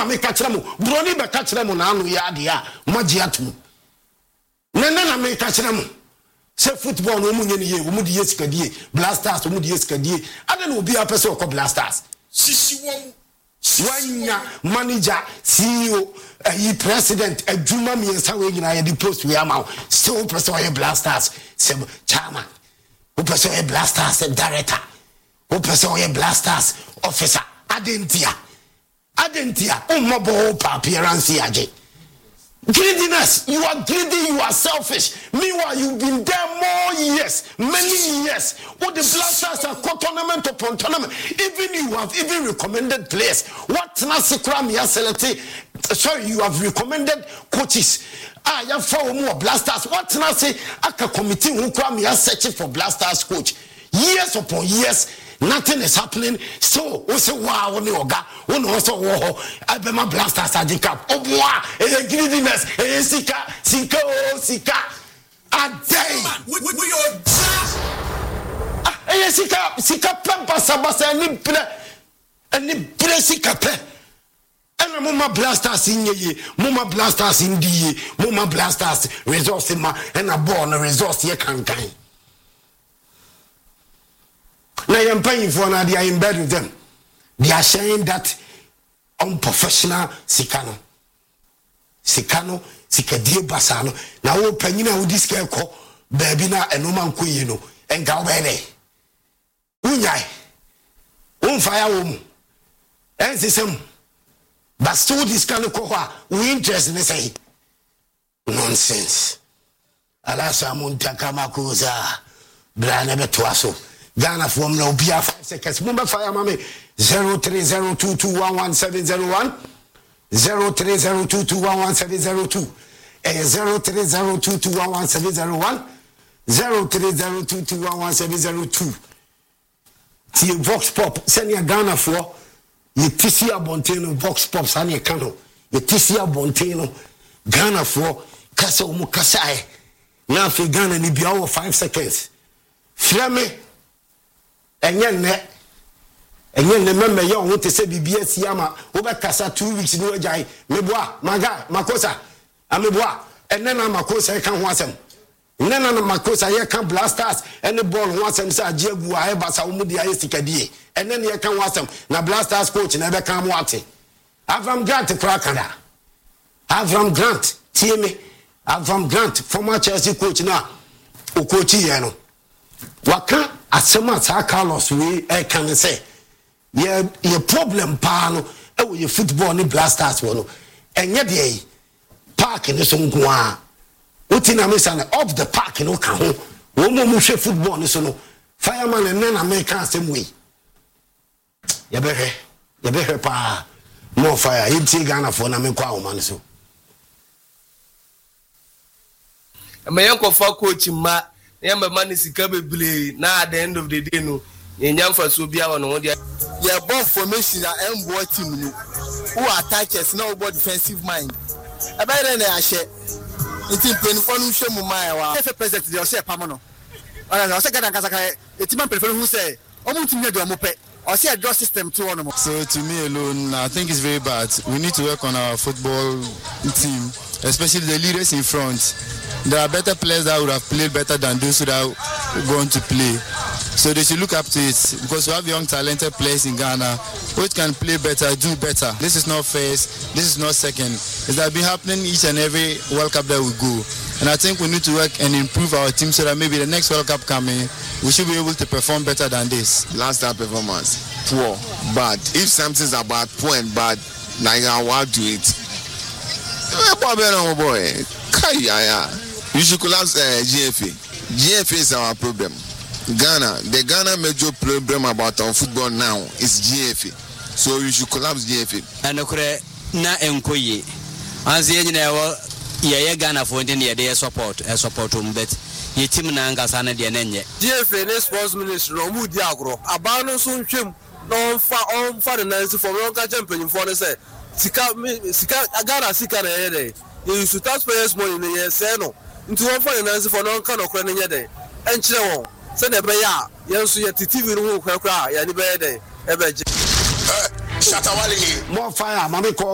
na me catch them broni be catch them na anu ya de a maji atum na me catch them say football no mu nyene ye wo mu de yesikadie blasters wo mu de yesikadie ade na obi apese okọ blasters sisi won wanya manager CEO president adwuma mi ensa we nyina ye di post we ama still person we blasters say chairman who person we blasters director who person we blasters officer adentia ummobo pa appearance yaje greediness. You are greedy, you are selfish. Meanwhile, you've been there more years, many years. What the blasters are tournament upon tournament. Even you have even recommended players. What Nasikram Yaselete? Sorry, you have recommended coaches. You have 4 more blasters. What Nasi Aka committee who come here searching for blasters coach? Years upon years. Nothing is happening. So, we say, wow, we also I be my blasters at the cap. Oh, wow, greediness, sika. A day. We are sika pampa sabasa any sika pe. And mama blasters in ye, mama blasters in the mama blasters resource in ma and a born a resource ye can kind. Now I'm paying for now they are in bed with them. They are saying that unprofessional sikano sikadie basano. Now we penina with this girl call baby na enoma nkuyino enga wele. Unyai. Fire woman. And system. But still this kind of koha we interest in say nonsense. Alasa muntaka makuza brana betwaso. Ghana from now be 5 seconds. Mumba fire mami 0302211701 0302211702 0302211701 0302211702. See Vox Pop send your Ghana for you Tisia Bonteno Vox Pop send your cano you Tisia Bonteno Ghana for Kasa Mukasai now for Ghana ni be 5 seconds. Flame enye remember you want to say BBS yama over kasa 2 weeks no jai meboa maga makosa ameboa enena makosa kan ho asem enena na makosa ye kan blasters any ball ho asem say agiegu a ebasa wo mu dia yesikadie enena ye kan ho asem na blasters coach na be kan mo ate Avram Grant krakada Avram Grant tieme Avram Grant former Chelsea coach na o coach ye no waka asema sa Carlos we can say your problem pa no e wo your football ni blasters wo no enye de park ni so nko a utina me say up the park no ka ho wo mo hwe football ni so no fireman and then American same way ya behe pa more fire iti Ghana for na me kwa o man so me yanko fa coach ma yamba mani sika beble na at the end of the day no nyamfa so bia wono ho dia your ball formation na embo team no who attackers na who defensive mind abere na ahye team pen for no hwe mu mai wa efe president dey say pam no ona na o say gada kasaka team pen for who say omu team dey omo pe o say draw system to one. So to me alone I think it's very bad. We need to work on our football team, especially the leaders in front. There are better players that would have played better than those who are going to play. So they should look up to it because we have young talented players in Ghana which can play better, do better. This is not first, this is not second. It's that been happening each and every World Cup that we go. And I think we need to work and improve our team so that maybe the next World Cup coming, we should be able to perform better than this. Last time performance, poor, bad. If something's about poor and bad, like I want to it. Boy, you should collapse GFA. GFA is our problem. The Ghana major problem about our football now is GFA. So you should collapse GFA. And na enkoye. Anzi yenyewe ye Ghana for ndin ye support but ye team na ngasa na de nenye. GFA ne sports ministry no mu di agro. Abano so ntwem no on fa the Nancy for no ka champion for ne say sika Ghana sika na ye dey. You should taxpayers money na ye say no. Nti won fa the Nancy for no ka no kra na ye dey. Enchire won. Say the be ya yenso ye TV no ho kra ya ni be dey. Ebe Shatawale more fire mama